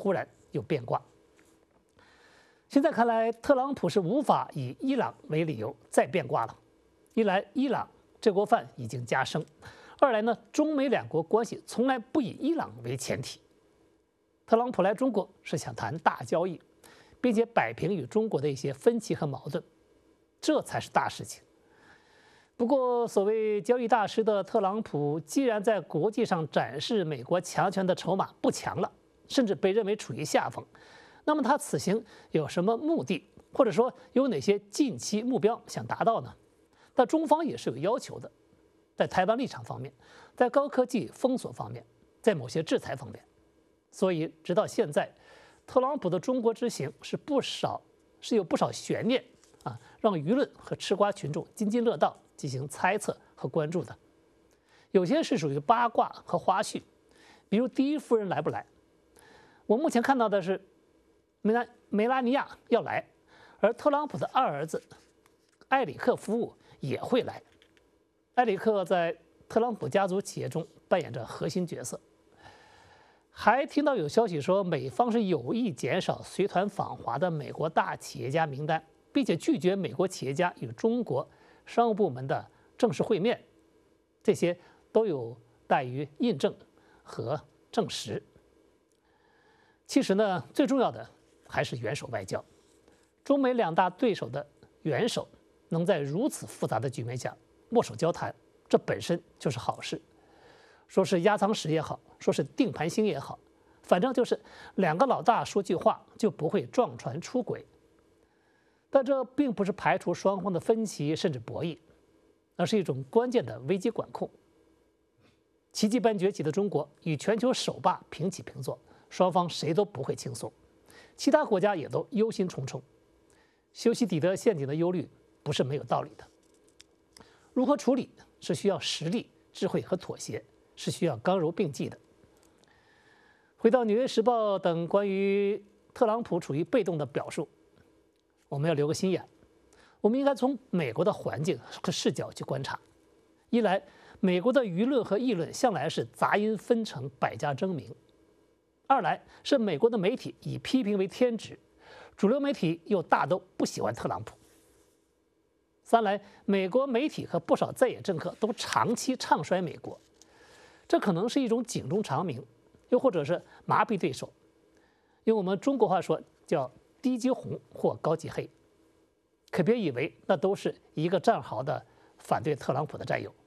忽然又变卦。现在看来，特朗普是无法以伊朗为理由再变卦了。一来，伊朗这锅饭已经加生；二来呢，中美两国关系从来不以伊朗为前提。特朗普来中国是想谈大交易，并且摆平与中国的一些分歧和矛盾，这才是大事情。不过，所谓交易大师的特朗普，既然在国际上展示美国强权的筹码不强了，甚至被认为处于下风，那么他此行有什么目的，或者说有哪些近期目标想达到呢？但中方也是有要求的，在台湾立场方面，在高科技封锁方面，在某些制裁方面。所以直到现在，特朗普的中国之行是有不少悬念啊，让舆论和吃瓜群众津津乐道进行猜测和关注的。有些是属于八卦和花絮，比如第一夫人来不来？我目前看到的是梅拉尼亚要来，而特朗普的二儿子埃里克夫妇也会来。埃里克在特朗普家族企业中扮演着核心角色。还听到有消息说，美方是有意减少随团访华的美国大企业家名单，并且拒绝美国企业家与中国商务部门的正式会面，这些都有待于印证和证实。其实呢，最重要的还是元首外交。中美两大对手的元首能在如此复杂的局面下握手交谈，这本身就是好事。说是压舱石也好，说是定盘星也好，反正就是两个老大说句话就不会撞船出轨。但这并不是排除双方的分歧甚至博弈，而是一种关键的危机管控。奇迹般崛起的中国与全球首霸平起平坐，双方谁都不会轻松，其他国家也都忧心忡忡。修昔底德陷阱的忧虑不是没有道理的。如何处理是需要实力、智慧和妥协，是需要刚柔并济的。回到《纽约时报》等关于特朗普处于被动的表述，我们要留个心眼，我们应该从美国的环境和视角去观察。一来，美国的舆论和议论向来是杂音纷呈、百家争鸣；二来是美国的媒体以批评为天职，主流媒体又大都不喜欢特朗普；三来，美国媒体和不少在野政客都长期唱衰美国，这可能是一种警钟长鸣，又或者是麻痹对手。用我们中国话说，叫低级红或高级黑。可别以为那都是一个战壕的反对特朗普的战友。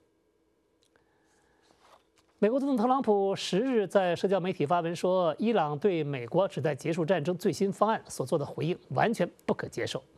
美国总统特朗普10日在社交媒体发文说，伊朗对美国旨在结束战争最新方案所做的回应完全不可接受。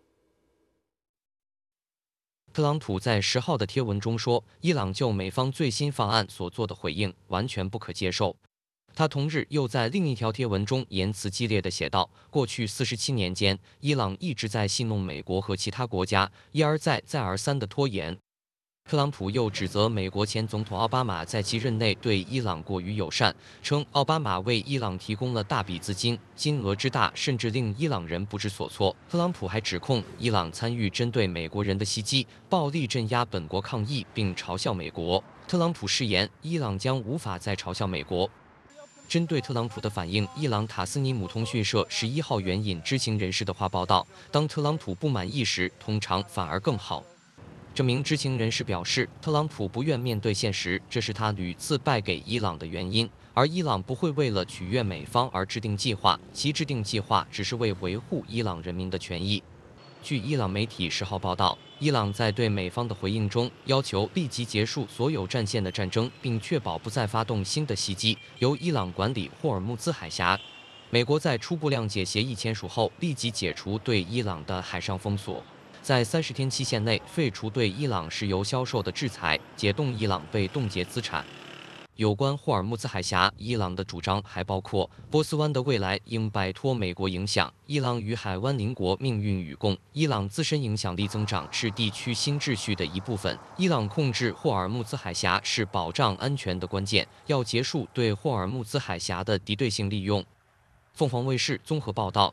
特朗普在10号的贴文中说，伊朗就美方最新方案所做的回应完全不可接受。他同日又在另一条贴文中言辞激烈地写道：“过去47年间，伊朗一直在戏弄美国和其他国家，一而再、再而三地拖延。”特朗普又指责美国前总统奥巴马在其任内对伊朗过于友善，称奥巴马为伊朗提供了大笔资金，金额之大甚至令伊朗人不知所措。特朗普还指控伊朗参与针对美国人的袭击，暴力镇压本国抗议，并嘲笑美国。特朗普誓言，伊朗将无法再嘲笑美国。针对特朗普的反应，伊朗塔斯尼姆通讯社11号援引知情人士的话报道，当特朗普不满意时，通常反而更好。这名知情人士表示，特朗普不愿面对现实，这是他屡次败给伊朗的原因。而伊朗不会为了取悦美方而制定计划，其制定计划只是为维护伊朗人民的权益。据伊朗媒体10号报道，伊朗在对美方的回应中要求立即结束所有战线的战争，并确保不再发动新的袭击，由伊朗管理霍尔木兹海峡。美国在初步谅解协议签署后，立即解除对伊朗的海上封锁。在30天期限内废除对伊朗石油销售的制裁，解冻伊朗被冻结资产。有关霍尔木兹海峡，伊朗的主张还包括波斯湾的未来应摆脱美国影响，伊朗与海湾邻国命运与共，伊朗自身影响力增长是地区新秩序的一部分，伊朗控制霍尔木兹海峡是保障安全的关键，要结束对霍尔木兹海峡的敌对性利用。凤凰卫视综合报道。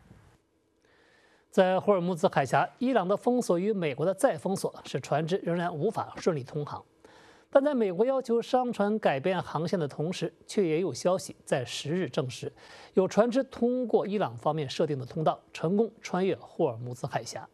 在霍尔木兹海峡，伊朗的封锁与美国的再封锁，使船只仍然无法顺利通航。 但在美国要求商船改变航线的同时，却也有消息在10日证实，有船只通过伊朗方面设定的通道，成功穿越霍尔木兹海峡。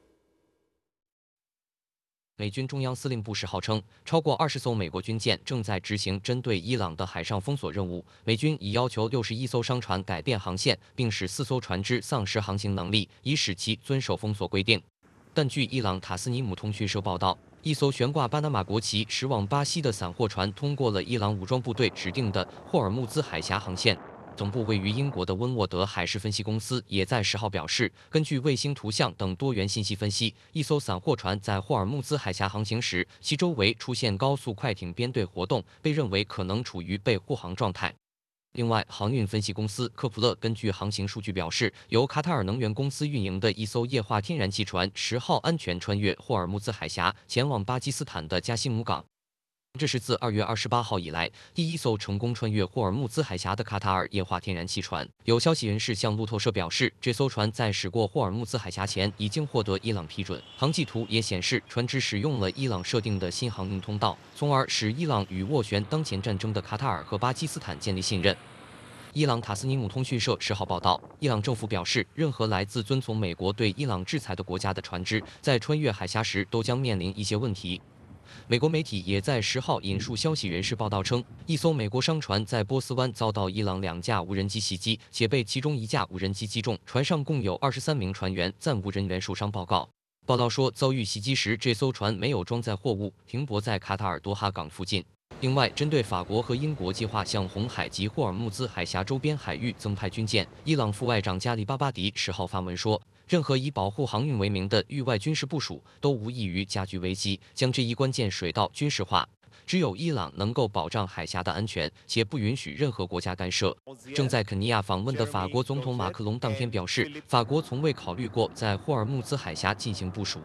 美军中央司令部10号称，超过20艘美国军舰正在执行针对伊朗的海上封锁任务。美军已要求61艘商船改变航线，并使4艘船只丧失航行能力，以使其遵守封锁规定。但据伊朗塔斯尼姆通讯社报道，一艘悬挂巴拿马国旗驶往巴西的散货船通过了伊朗武装部队指定的霍尔木兹海峡航线。总部位于英国的温沃德海事分析公司也在10号表示，根据卫星图像等多元信息分析，一艘散货船在霍尔木兹海峡航行时，其周围出现高速快艇编队活动，被认为可能处于被护航状态。另外，航运分析公司科普勒根据航行数据表示，由卡塔尔能源公司运营的一艘液化天然气船10号安全穿越霍尔木兹海峡，前往巴基斯坦的加西姆港。这是自2月28号以来第一艘成功穿越霍尔木兹海峡的卡塔尔液化天然气船。有消息人士向路透社表示，这艘船在驶过霍尔木兹海峡前已经获得伊朗批准。航迹图也显示，船只使用了伊朗设定的新航运通道，从而使伊朗与斡旋当前战争的卡塔尔和巴基斯坦建立信任。伊朗塔斯尼姆通讯社10号报道，伊朗政府表示，任何来自遵从美国对伊朗制裁的国家的船只，在穿越海峡时都将面临一些问题。美国媒体也在10号引述消息人士报道称，一艘美国商船在波斯湾遭到伊朗2架无人机袭击，且被其中1架无人机击中，船上共有23名船员，暂无人员受伤报告。报道说，遭遇袭击时，这艘船没有装载货物，停泊在卡塔尔多哈港附近。另外，针对法国和英国计划向红海及霍尔木兹海峡周边海域增派军舰，伊朗副外长加里巴巴迪10号发文说，任何以保护航运为名的域外军事部署都无异于加剧危机，将这一关键水道军事化。只有伊朗能够保障海峡的安全，且不允许任何国家干涉。正在肯尼亚访问的法国总统马克龙当天表示，法国从未考虑过在霍尔木兹海峡进行部署。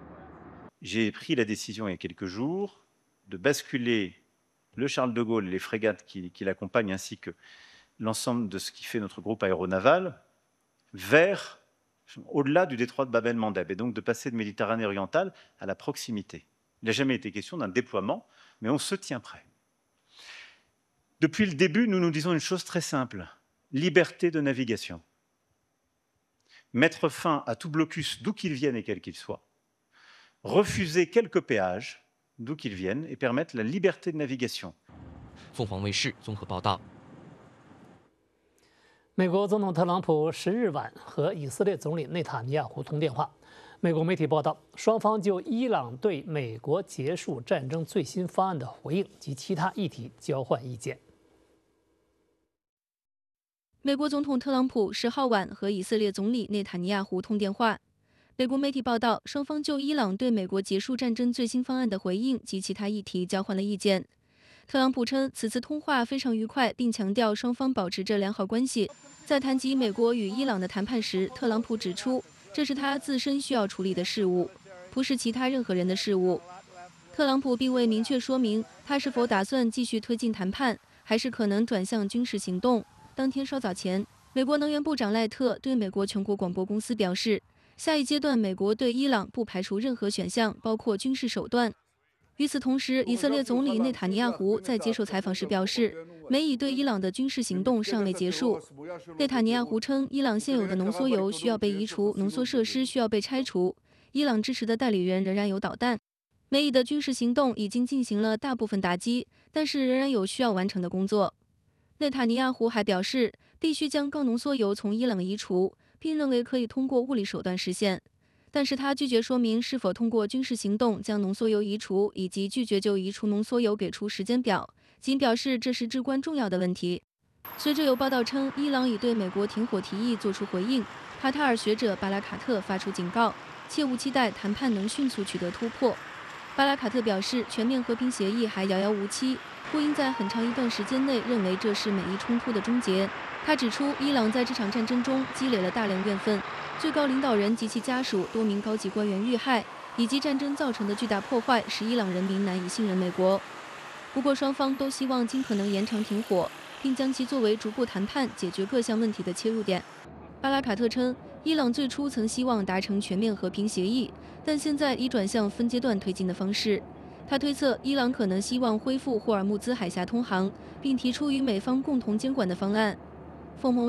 J'ai pris la décision il y a quelques jours de basculer le Charles de Gaulle et les frégates qui l'accompagnent, ainsi que l'ensemble de ce qui fait notre groupe aéronaval, vers au-delà du détroit de Bab el-Mandeb, et donc de passer de Méditerranée orientale à la proximité. Il n'a jamais été question d'un déploiement, mais on se tient prêt. Depuis le début, nous nous disons une chose très simple, liberté de navigation. Mettre fin à tout blocus, d'où qu'il vienne et quel qu'il soit. Refuser quelques péages, d'où qu'ils viennent, et permettre la liberté de navigation. 凤凰卫视综合报道。 美国总统特朗普10日晚和以色列总理内塔尼亚胡通电话。美国媒体报道，双方就伊朗对美国结束战争最新方案的回应及其他议题交换意见。 美国总统特朗普10号晚和以色列总理内塔尼亚胡通电话。美国媒体报道，双方就伊朗对美国结束战争最新方案的回应及其他议题交换了意见。特朗普称，此次通话非常愉快，并强调双方保持着良好关系。在谈及美国与伊朗的谈判时，特朗普指出，这是他自身需要处理的事务，不是其他任何人的事务。特朗普并未明确说明他是否打算继续推进谈判，还是可能转向军事行动。当天稍早前，美国能源部长赖特对美国全国广播公司表示，下一阶段美国对伊朗不排除任何选项，包括军事手段。与此同时，以色列总理内塔尼亚胡在接受采访时表示，美以对伊朗的军事行动尚未结束。内塔尼亚胡称，伊朗现有的浓缩铀需要被移除，浓缩设施需要被拆除，伊朗支持的代理人仍然有导弹。美以的军事行动已经进行了大部分打击，但是仍然有需要完成的工作。内塔尼亚胡还表示，必须将高浓缩铀从伊朗移除，并认为可以通过物理手段实现。但是他拒绝说明是否通过军事行动将浓缩铀移除，以及拒绝就移除浓缩铀给出时间表，仅表示这是至关重要的问题。随着有报道称，伊朗已对美国停火提议作出回应，卡塔尔学者巴拉卡特发出警告，切勿期待谈判能迅速取得突破。巴拉卡特表示，全面和平协议还遥遥无期，不应在很长一段时间内认为这是美伊冲突的终结。他指出，伊朗在这场战争中积累了大量怨愤，最高领导人及其家属多名高级官员遇害，以及战争造成的巨大破坏使伊朗人民难以信任美国。不过，双方都希望尽可能延长停火，并将其作为逐步谈判解决各项问题的切入点。巴拉卡特称，伊朗最初曾希望达成全面和平协议，但现在已转向分阶段推进的方式。 他推测，伊朗可能希望恢复霍尔木兹海峡通航，并提出与美方共同监管的方案。凤凰